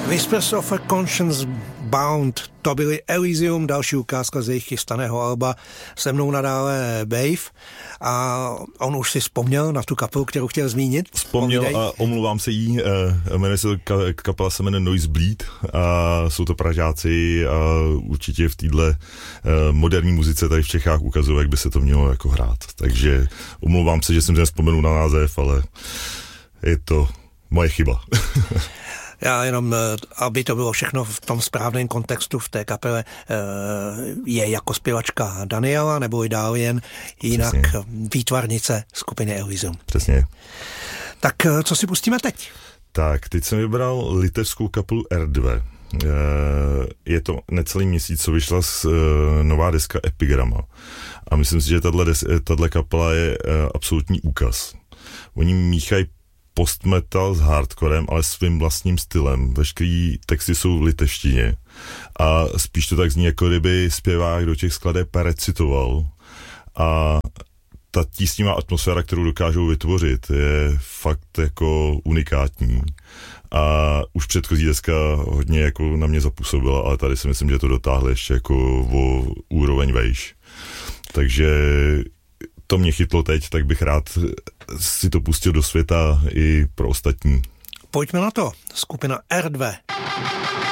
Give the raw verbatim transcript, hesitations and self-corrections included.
Whispers of a Conscience Bound, to byly Elysium, další ukázka z jejich chystaného alba, se mnou nadále Bave. A on už si vzpomněl na tu kapelu, kterou chtěl zmínit? Vzpomněl Povídej. A omlouvám se jí, jmenuje se kapela se jmenuje Noisebleed a jsou to Pražáci a určitě v téhle moderní muzice tady v Čechách ukazují, jak by se to mělo jako hrát. Takže omlouvám se, že jsem nevzpomenul na název, ale je to moje chyba. Já jenom, aby to bylo všechno v tom správném kontextu v té kapele, je jako zpěvačka Daniela, nebo i dál jen jinak Přesně. výtvarnice skupiny Elysium. Přesně. Tak co si pustíme teď? Tak, teď jsem vybral litevskou kapelu R dva. Je to necelý měsíc, co vyšla z nová deska Epigrama. A myslím si, že tato kapela je absolutní úkaz. Oni míchají post-metal s hardcorem, ale svým vlastním stylem. Veškerý texty jsou v litevštině. A spíš to tak zní, jako kdyby zpěvák do těch skladeb recitoval. A ta tísnivá atmosféra, kterou dokážou vytvořit, je fakt jako unikátní. A už předchozí deska hodně jako na mě zapůsobila, ale tady si myslím, že to dotáhli ještě jako o úroveň vejš. Takže to mě chytlo teď, tak bych rád si to pustil do světa i pro ostatní. Pojďme na to. Skupina R dva.